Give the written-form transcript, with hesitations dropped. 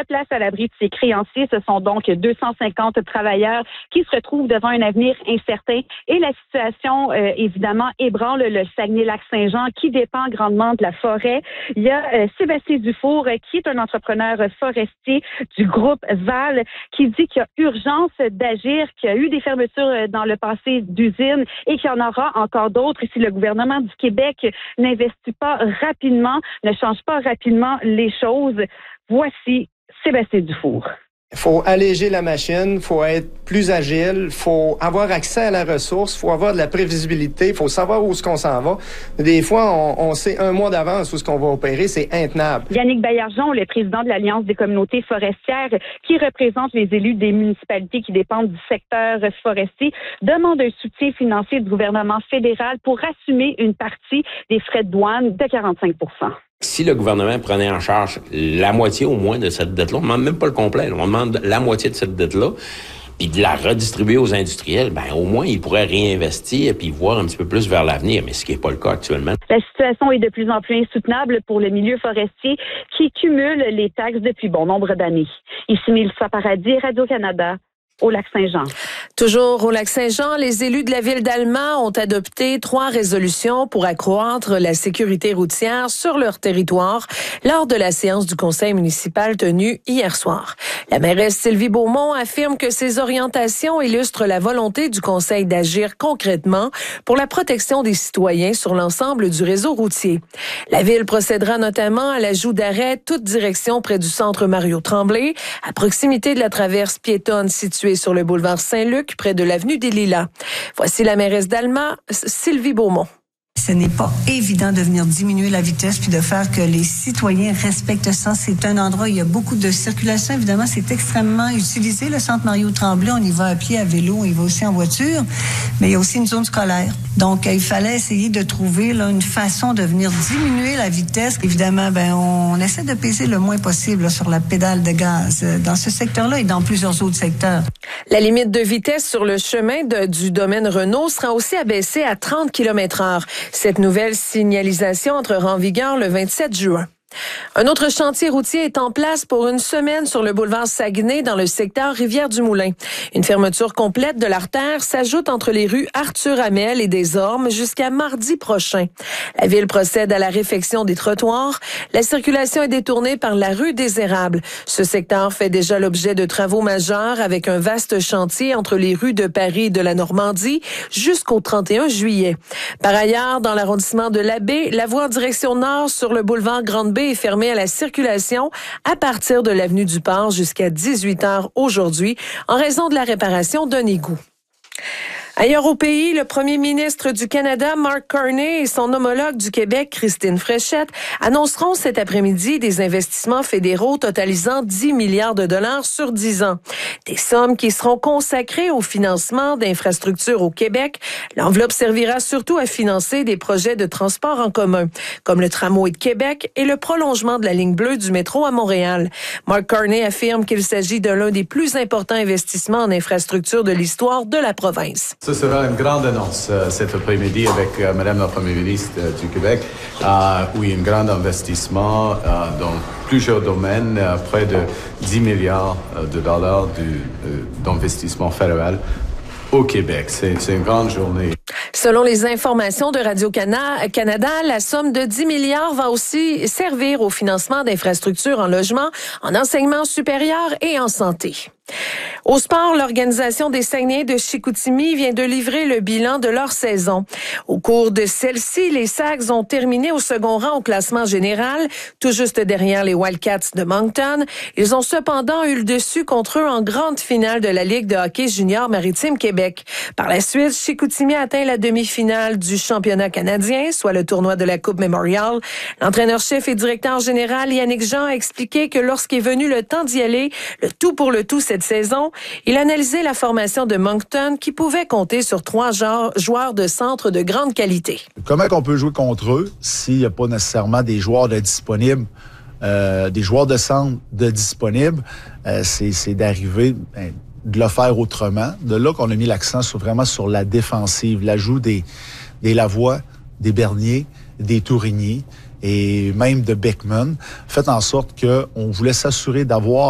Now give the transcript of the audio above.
se place à l'abri de ses créanciers. Ce sont donc 250 travailleurs qui se retrouvent devant un avenir incertain. Et la situation, évidemment, ébranle le Saguenay-Lac-Saint-Jean qui dépend grandement de la forêt. Il y a Sébastien Dufour, qui est un entrepreneur forestier du groupe Val, qui dit qu'il y a urgence d'agir, qu'il y a eu des fermetures dans le passé d'usines et qu'il y en aura encore d'autres si le gouvernement du Québec n'investit pas rapidement, ne change pas rapidement les choses. Voici Sébastien Dufour. Il faut alléger la machine, il faut être plus agile, il faut avoir accès à la ressource, il faut avoir de la prévisibilité, il faut savoir où est-ce qu'on s'en va. Des fois, on sait un mois d'avance où est-ce qu'on va opérer, c'est intenable. Yannick Baillargeon, le président de l'Alliance des communautés forestières, qui représente les élus des municipalités qui dépendent du secteur forestier, demande un soutien financier du gouvernement fédéral pour assumer une partie des frais de douane de 45 %. Si le gouvernement prenait en charge la moitié au moins de cette dette-là, on ne demande même pas le complet, on demande la moitié de cette dette-là, puis de la redistribuer aux industriels, ben au moins ils pourraient réinvestir puis voir un petit peu plus vers l'avenir, mais ce qui n'est pas le cas actuellement. La situation est de plus en plus insoutenable pour le milieu forestier qui cumule les taxes depuis bon nombre d'années. Ici Mélissa Paradis, Radio-Canada. Au Lac-Saint-Jean. Toujours au Lac-Saint-Jean, les élus de la ville d'Allemand ont adopté 3 résolutions pour accroître la sécurité routière sur leur territoire lors de la séance du conseil municipal tenue hier soir. La mairesse Sylvie Beaumont affirme que ces orientations illustrent la volonté du conseil d'agir concrètement pour la protection des citoyens sur l'ensemble du réseau routier. La ville procédera notamment à l'ajout d'arrêts toute direction près du centre Mario-Tremblay, à proximité de la traverse piétonne située sur le boulevard Saint-Luc, près de l'avenue des Lilas. Voici la mairesse d'Allemand, Sylvie Beaumont. Ce n'est pas évident de venir diminuer la vitesse puis de faire que les citoyens respectent ça. C'est un endroit où il y a beaucoup de circulation. Évidemment, c'est extrêmement utilisé. Le centre Mario-Tremblay, on y va à pied, à vélo, on y va aussi en voiture. Mais il y a aussi une zone scolaire. Donc, il fallait essayer de trouver là, une façon de venir diminuer la vitesse. Évidemment, on essaie de peser le moins possible là, sur la pédale de gaz dans ce secteur-là et dans plusieurs autres secteurs. La limite de vitesse sur le chemin du domaine Renault sera aussi abaissée à 30 km/h. Cette nouvelle signalisation entrera en vigueur le 27 juin. Un autre chantier routier est en place pour une semaine sur le boulevard Saguenay dans le secteur Rivière-du-Moulin. Une fermeture complète de l'artère s'ajoute entre les rues Arthur-Hamel et des Ormes jusqu'à mardi prochain. La ville procède à la réfection des trottoirs. La circulation est détournée par la rue des Érables. Ce secteur fait déjà l'objet de travaux majeurs avec un vaste chantier entre les rues de Paris et de la Normandie jusqu'au 31 juillet. Par ailleurs, dans l'arrondissement de l'Abbé, la voie en direction nord sur le boulevard Grande-Baie est fermée à la circulation à partir de l'avenue du Port jusqu'à 18h aujourd'hui en raison de la réparation d'un égout. Ailleurs au pays, le premier ministre du Canada, Mark Carney, et son homologue du Québec, Christine Fréchette, annonceront cet après-midi des investissements fédéraux totalisant 10 milliards de dollars sur 10 ans. Des sommes qui seront consacrées au financement d'infrastructures au Québec. L'enveloppe servira surtout à financer des projets de transport en commun, comme le tramway de Québec et le prolongement de la ligne bleue du métro à Montréal. Mark Carney affirme qu'il s'agit de l'un des plus importants investissements en infrastructures de l'histoire de la province. Ce sera une grande annonce cet après-midi avec Madame la Première ministre du Québec. Oui, un grand investissement dans plusieurs domaines, près de 10 milliards de dollars d'investissement fédéral au Québec. C'est une grande journée. Selon les informations de Radio-Canada, la somme de 10 milliards va aussi servir au financement d'infrastructures en logement, en enseignement supérieur et en santé. Au sport, l'organisation des Saguenayens de Chicoutimi vient de livrer le bilan de leur saison. Au cours de celle-ci, les Sags ont terminé au second rang au classement général, tout juste derrière les Wildcats de Moncton. Ils ont cependant eu le dessus contre eux en grande finale de la Ligue de hockey junior Maritime Québec. Par la suite, Chicoutimi a atteint la demi-finale du championnat canadien, soit le tournoi de la Coupe Memorial. L'entraîneur-chef et directeur général Yannick Jean a expliqué que lorsqu'est venu le temps d'y aller, le tout pour le tout cette saison, il analysait la formation de Moncton qui pouvait compter sur 3 joueurs de centre de grande qualité. Comment on peut jouer contre eux s'il n'y a pas nécessairement des joueurs de disponibles, des joueurs de centre de disponibles? C'est d'arriver... de le faire autrement. De là qu'on a mis l'accent vraiment sur la défensive, l'ajout des Lavoie, des Bernier, des Tourigny et même de Beckman, fait en sorte qu'on voulait s'assurer d'avoir